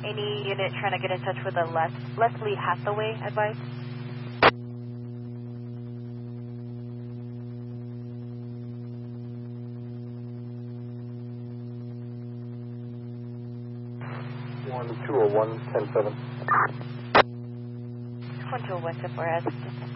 Any unit trying to get in touch with a Leslie Hathaway, advice? One 201 10-7. 1201 to Flores.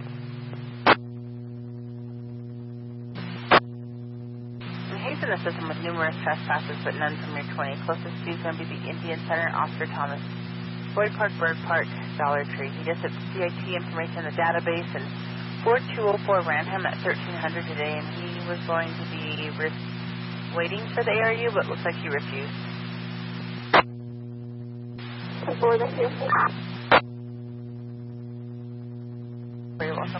We hasten the system with numerous trespasses, but none from your 20. Closest to is going to be the Indian Center, Oscar Thomas. Boyd Park, Bird Park, Dollar Tree. He just had CIT information in the database, and 4204 ran him at 1300 today, and he was going to be waiting for the ARU, but looks like he refused. Very welcome.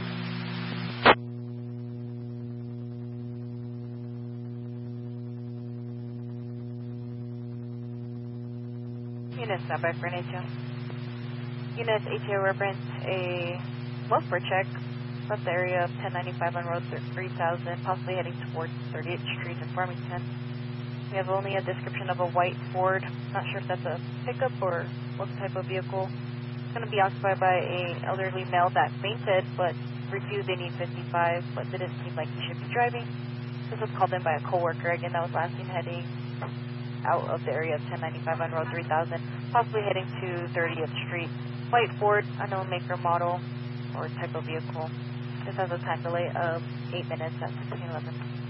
Units, standby for an HO. Units, HO reference a welfare check. Left the area of 1095 on Road 3000, possibly heading towards 30th Street in Farmington. We have only a description of a white Ford. Not sure if that's a pickup or what type of vehicle. It's going to be occupied by an elderly male that fainted but refused any 55, but didn't seem like he should be driving. This was called in by a coworker. Again, that was last seen heading out of the area of 1095 on Road 3000, possibly heading to 30th Street. White Ford, unknown maker, model, or type of vehicle. This has a time delay of 8 minutes at 1611.